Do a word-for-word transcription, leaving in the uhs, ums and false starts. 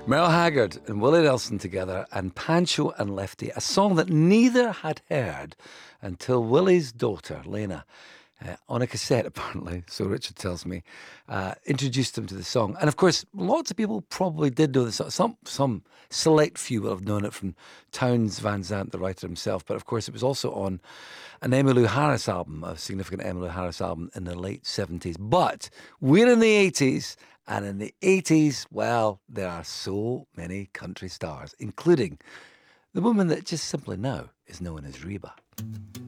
Merle Haggard and Willie Nelson together, and Pancho and Lefty, a song that neither had heard until Willie's daughter, Lena, uh, on a cassette apparently, so Richard tells me, uh, introduced them to the song. And of course, lots of people probably did know this. Some, some select few will have known it from Townes Van Zandt, the writer himself. But of course, it was also on an Emmylou Harris album, a significant Emmylou Harris album in the late seventies. But we're in the eighties. And in the eighties, well, there are so many country stars, including the woman that just simply now is known as Reba.